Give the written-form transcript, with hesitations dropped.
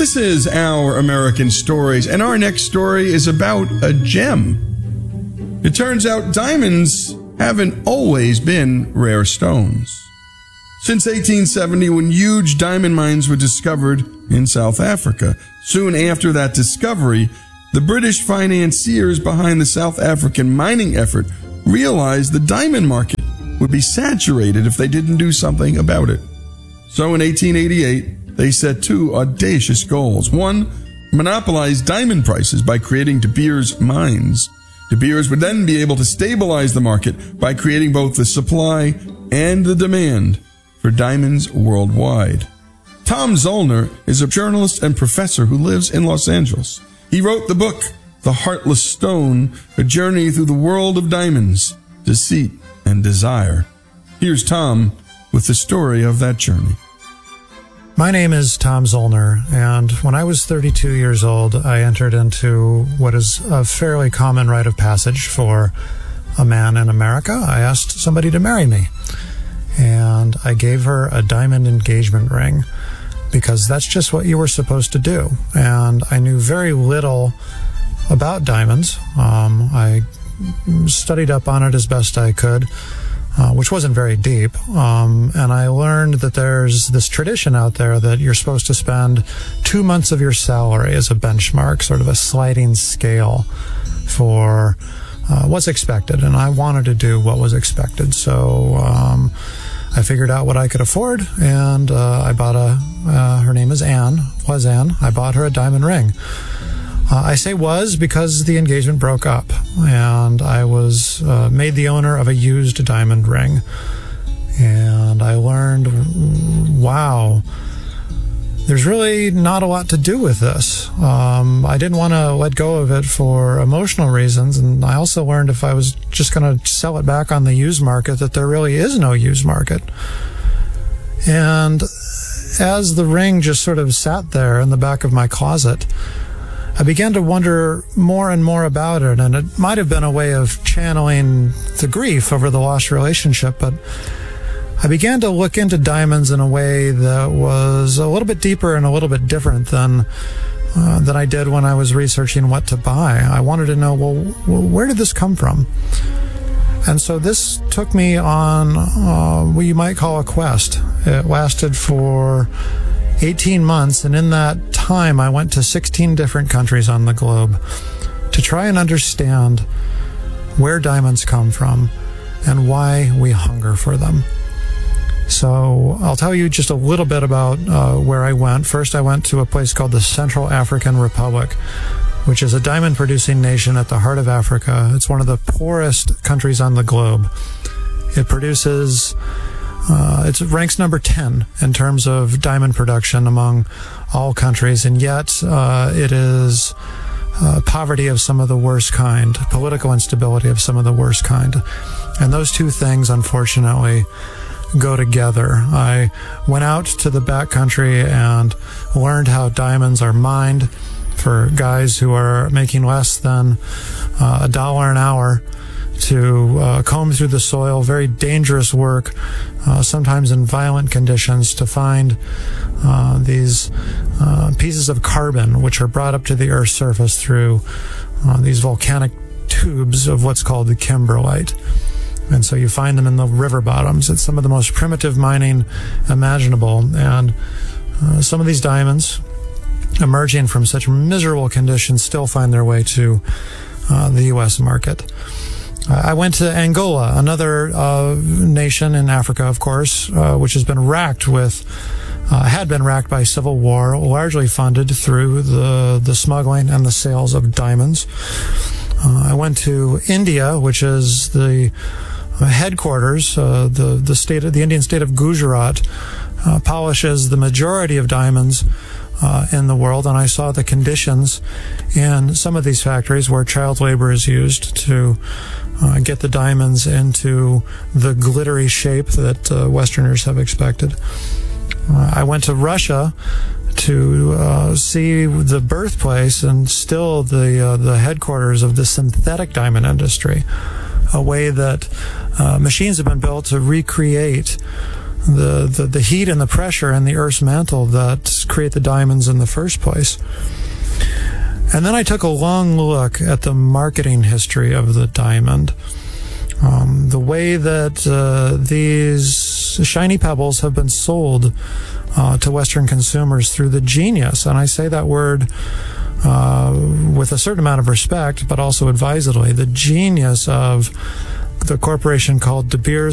This is Our American Stories, and our next story is about a gem. It turns out diamonds haven't always been rare stones. Since 1870, when huge diamond mines were discovered in South Africa, soon after that discovery, the British financiers behind the South African mining effort realized the diamond market would be saturated if they didn't do something about it. So in 1888, they set two audacious goals. One, monopolize diamond prices by creating De Beers mines. De Beers would then be able to stabilize the market by creating both the supply and the demand for diamonds worldwide. Tom Zoellner is a journalist and professor who lives in Los Angeles. He wrote the book, The Heartless Stone, A Journey Through the World of Diamonds, Deceit, and Desire. Here's Tom with the story of that journey. My name is Tom Zoellner, and when I was 32 years old, I entered into what is a fairly common rite of passage for a man in America. I asked somebody to marry me, and I gave her a diamond engagement ring because that's just what you were supposed to do. And I knew very little about diamonds. I studied up on it as best I could, which wasn't very deep. And I learned that there's this tradition out there that you're supposed to spend 2 months of your salary as a benchmark, sort of a sliding scale for what's expected. And I wanted to do what was expected. So I figured out what I could afford, and I bought her name is Anne, I bought her a diamond ring. I say was because the engagement broke up, and I was made the owner of a used diamond ring. And I learned, wow, there's really not a lot to do with this. I didn't want to let go of it for emotional reasons, and I also learned if I was just going to sell it back on the used market that there really is no used market. And as the ring just sort of sat there in the back of my closet, I began to wonder more and more about it, and it might have been a way of channeling the grief over the lost relationship, but I began to look into diamonds in a way that was a little bit deeper and a little bit different than I did when I was researching what to buy. I wanted to know, well, where did this come from? And so this took me on what you might call a quest. It lasted for 18 months, and in that time I went to 16 different countries on the globe to try and understand where diamonds come from and why we hunger for them. So I'll tell you just a little bit about where I went. First, I went to a place called the Central African Republic, which is a diamond-producing nation at the heart of Africa. It's one of the poorest countries on the globe. It produces, it ranks number 10 in terms of diamond production among all countries, and yet it is poverty of some of the worst kind, political instability of some of the worst kind. And those two things, unfortunately, go together. I went out to the backcountry and learned how diamonds are mined for guys who are making less than $1 an hour to comb through the soil, very dangerous work, sometimes in violent conditions, to find these pieces of carbon which are brought up to the Earth's surface through these volcanic tubes of what's called the kimberlite. And so you find them in the river bottoms. It's some of the most primitive mining imaginable. And some of these diamonds, emerging from such miserable conditions, still find their way to the U.S. market. I went to Angola, another nation in Africa, of course, which has been racked with, had been racked by civil war, largely funded through the smuggling and the sales of diamonds. I went to India, which is the headquarters, the Indian state of Gujarat, polishes the majority of diamonds in the world, and I saw the conditions in some of these factories where child labor is used to get the diamonds into the glittery shape that Westerners have expected. I went to Russia to see the birthplace and still the headquarters of the synthetic diamond industry, a way that machines have been built to recreate the heat and the pressure and the Earth's mantle that create the diamonds in the first place. And then I took a long look at the marketing history of the diamond. The way that these shiny pebbles have been sold to Western consumers through the genius, and I say that word with a certain amount of respect, but also advisedly, the genius of the corporation called De Beers